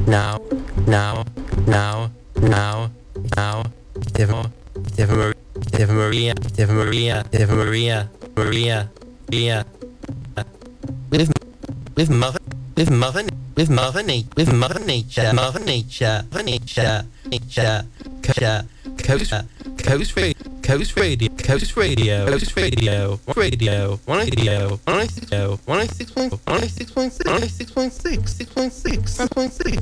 now, now, now, now, now, Eva Maria, with mother, nature, coast radio, 106.6, 6.6.